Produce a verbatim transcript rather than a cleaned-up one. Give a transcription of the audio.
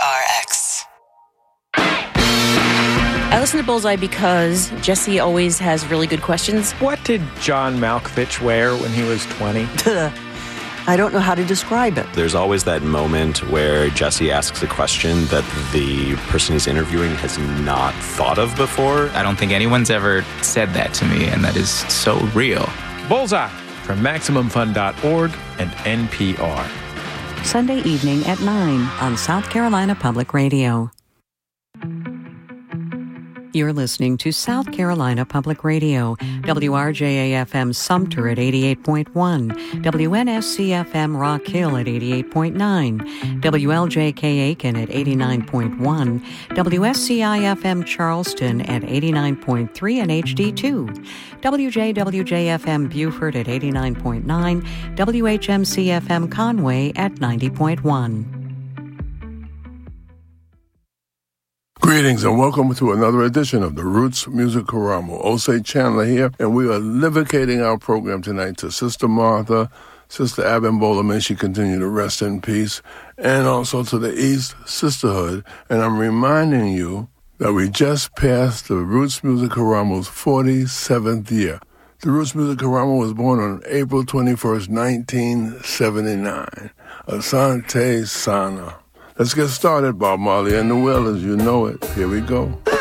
R X. I listen to Bullseye because Jesse always has really good questions. What did John Malkovich wear when he was twenty? I don't know how to describe it. There's always that moment where Jesse asks a question that the person he's interviewing has not thought of before. I don't think anyone's ever said that to me, and that is so real. Bullseye from Maximum Fun dot org and N P R. Sunday evening at nine on South Carolina Public Radio. You're listening to South Carolina Public Radio, W R J A F M Sumter at eighty-eight point one, W N S C F M Rock Hill at eighty-eight point nine, W L J K Aiken at eighty-nine point one, W S C I F M Charleston at eighty-nine point three and H D two, W J W J F M Beaufort at eighty-nine point nine, W H M C F M Conway at ninety point one. Greetings and welcome to another edition of the Roots Music Karamo. Osei Chandler here, and we are livicating our program tonight to Sister Martha, Sister Abimbola, may she continue to rest in peace, and also to the East Sisterhood. And I'm reminding you that we just passed the Roots Music Karamo's forty-seventh year. The Roots Music Karamo was born on April twenty-first, nineteen seventy-nine. Asante Sana. Let's get started, Bob Marley and the Wailers. You know it. Here we go.